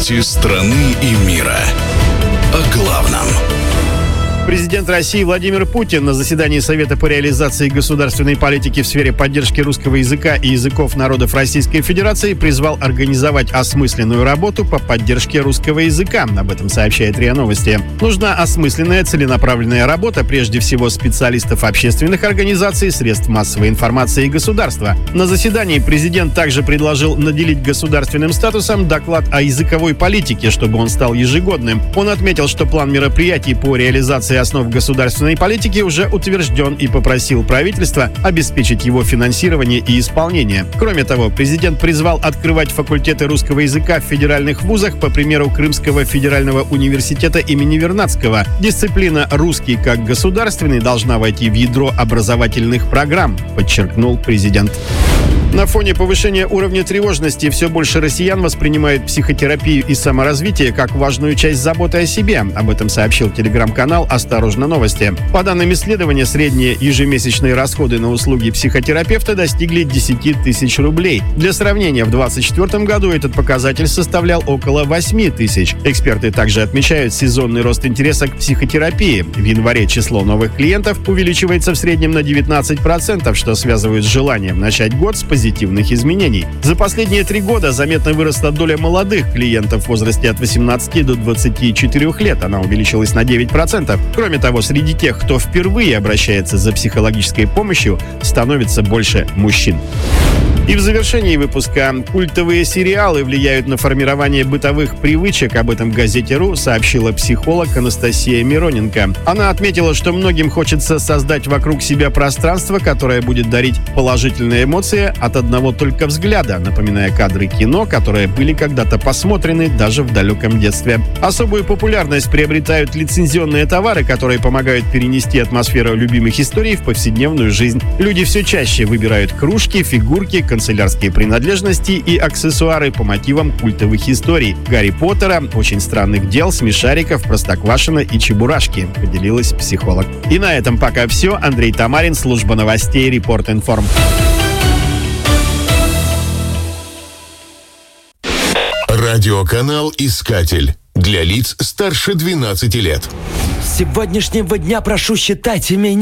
Новости страны и мира. О главном. Президент России Владимир Путин на заседании Совета по реализации государственной политики в сфере поддержки русского языка и языков народов Российской Федерации призвал организовать осмысленную работу по поддержке русского языка. Об этом сообщает РИА Новости. Нужна осмысленная, целенаправленная работа, прежде всего специалистов общественных организаций, средств массовой информации и государства. На заседании президент также предложил наделить государственным статусом доклад о языковой политике, чтобы он стал ежегодным. Он отметил, что план мероприятий по реализации основ государственной политики уже утвержден и попросил правительство обеспечить его финансирование и исполнение. Кроме того, президент призвал открывать факультеты русского языка в федеральных вузах по примеру Крымского федерального университета имени Вернадского. Дисциплина «Русский как государственный» должна войти в ядро образовательных программ, подчеркнул президент. На фоне повышения уровня тревожности все больше россиян воспринимают психотерапию и саморазвитие как важную часть заботы о себе. Об этом сообщил телеграм-канал «Осторожно, новости». По данным исследования, средние ежемесячные расходы на услуги психотерапевта достигли 10 тысяч рублей. Для сравнения, в 2024 году этот показатель составлял около 8 тысяч. Эксперты также отмечают сезонный рост интереса к психотерапии. В январе число новых клиентов увеличивается в среднем на 19%, что связывают с желанием начать год с позитивных изменений. За последние 3 года заметно выросла доля молодых клиентов в возрасте от 18 до 24 лет. Она увеличилась на 9%. Кроме того, среди тех, кто впервые обращается за психологической помощью, становится больше мужчин. И в завершении выпуска: культовые сериалы влияют на формирование бытовых привычек. Об этом в газете «Ру» сообщила психолог Анастасия Мироненко. Она отметила, что многим хочется создать вокруг себя пространство, которое будет дарить положительные эмоции от одного только взгляда, напоминая кадры кино, которые были когда-то посмотрены даже в далеком детстве. Особую популярность приобретают лицензионные товары, которые помогают перенести атмосферу любимых историй в повседневную жизнь. Люди все чаще выбирают кружки, фигурки, канцелярские принадлежности и аксессуары по мотивам культовых историй: Гарри Поттера, Очень странных дел, Смешариков, Простоквашино и Чебурашки, поделилась психолог. И на этом пока все. Андрей Тамарин, служба новостей Report Inform. Радиоканал «Искатель» для лиц старше 12 лет. С сегодняшнего дня прошу считать меня